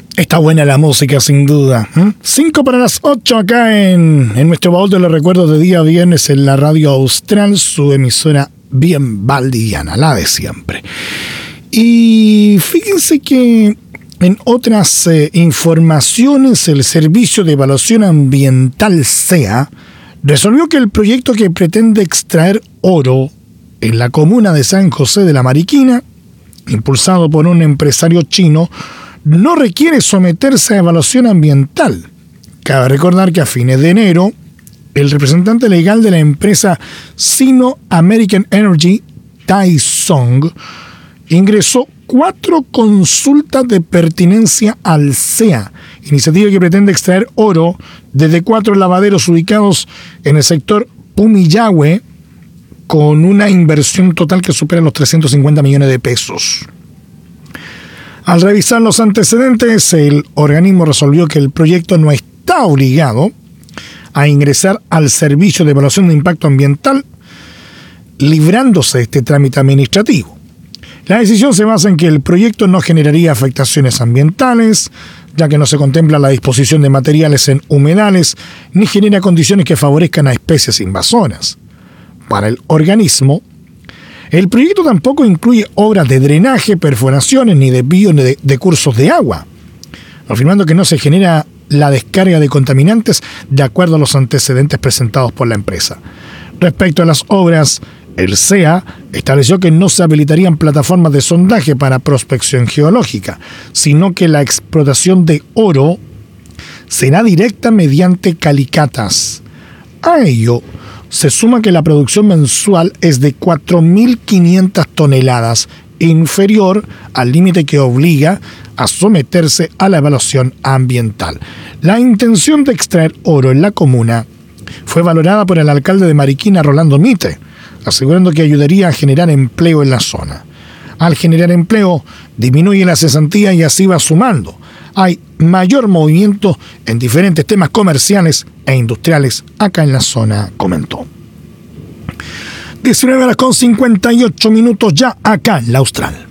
Está buena la música, sin duda. 5 para las 8 acá en nuestro baúl de los recuerdos de día viernes en la Radio Austral, su emisora bien valdiviana, la de siempre. Y fíjense que en otras informaciones, el Servicio de Evaluación Ambiental SEA resolvió que el proyecto que pretende extraer oro en la comuna de San José de la Mariquina, impulsado por un empresario chino, no requiere someterse a evaluación ambiental. Cabe recordar que a fines de enero, el representante legal de la empresa Sino American Energy, Tai Song, ingresó 4 consultas de pertinencia al SEA, iniciativa que pretende extraer oro desde 4 lavaderos ubicados en el sector Pumillahue, con una inversión total que supera los 350 millones de pesos. Al revisar los antecedentes, el organismo resolvió que el proyecto no está obligado a ingresar al Servicio de Evaluación de Impacto Ambiental, librándose de este trámite administrativo. La decisión se basa en que el proyecto no generaría afectaciones ambientales, ya que no se contempla la disposición de materiales en humedales, ni genera condiciones que favorezcan a especies invasoras. Para el organismo, el proyecto tampoco incluye obras de drenaje, perforaciones, ni desvío de cursos de agua, afirmando que no se genera la descarga de contaminantes de acuerdo a los antecedentes presentados por la empresa. Respecto a las obras, el SEA estableció que no se habilitarían plataformas de sondaje para prospección geológica, sino que la explotación de oro será directa mediante calicatas. A ello se suma que la producción mensual es de 4.500 toneladas, inferior al límite que obliga a someterse a la evaluación ambiental. La intención de extraer oro en la comuna fue valorada por el alcalde de Mariquina, Rolando Mite, asegurando que ayudaría a generar empleo en la zona. Al generar empleo, disminuye la cesantía y así va sumando. Hay mayor movimiento en diferentes temas comerciales e industriales acá en la zona, comentó. 19:58 ya acá en la Austral.